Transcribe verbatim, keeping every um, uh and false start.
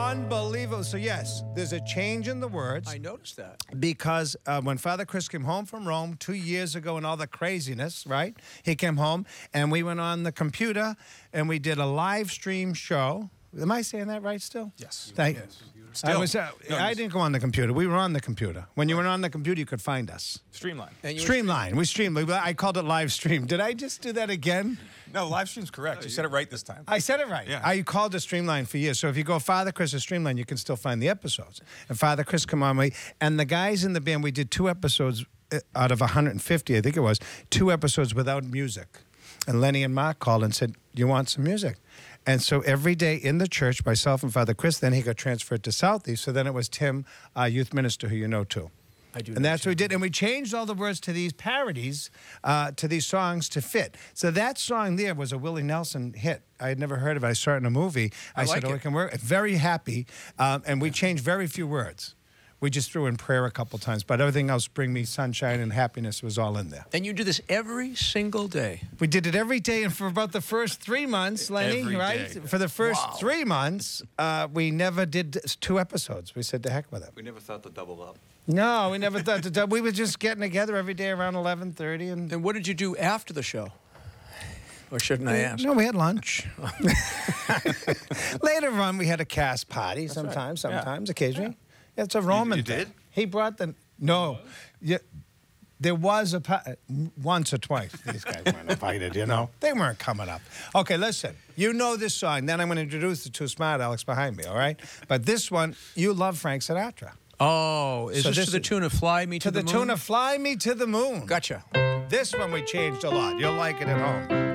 Unbelievable. So, yes, there's a change in the words. I noticed that. Because uh, when Father Chris came home from Rome two years ago and all the craziness, right? He came home and we went on the computer and we did a live stream show. Am I saying that right still? Yes. Thank Yes. I, was, uh, No, I didn't go on the computer. We were on the computer. When you were on the computer, you could find us. Streamline. And you were- Streamline. We streamed. I called it live stream. Did I just do that again? No, live stream's correct. You said it right this time. I said it right. Yeah. I called it Streamline for years. So if you go Father Chris or Streamline, you can still find the episodes. And Father Chris come on me. And the guys in the band, we did two episodes uh, out of one hundred fifty, I think it was, two episodes without music. And Lenny and Mark called and said, you want some music? And so every day in the church, myself and Father Chris, then he got transferred to Southeast. So then it was Tim, our youth minister, who you know too. I do. And that's what we did. And we changed all the words to these parodies, uh, to these songs to fit. So that song there was a Willie Nelson hit. I had never heard of it. I saw it in a movie. I, I said, like oh, it. it can work. Very happy. Um, and we changed very few words. We just threw in prayer a couple times. But everything else, bring me sunshine and happiness, was all in there. And you do this every single day. We did it every day. And for about the first three months, Lenny, Every right? day. For the first Wow. three months, uh, we never did two episodes. We said, to heck with it. We never thought to double up. No, we never thought to do. We were just getting together every day around eleven thirty. And And what did you do after the show? Or shouldn't I ask? No, we had lunch. Later on, we had a cast party. Sometimes, right. Yeah. sometimes, occasionally. It's a Roman you thing. did? He brought the no. Yeah, there was a pa- once or twice. These guys weren't invited. You know, they weren't coming up. Okay, listen. You know this song. Then I'm going to introduce the two smart Alex behind me. All right. But this one, you love Frank Sinatra. Oh, is So this, this to the is- tune of Fly Me to, To the, Moon? tune of "Fly Me to the Moon." Gotcha. This one we changed a lot. You'll like it at home.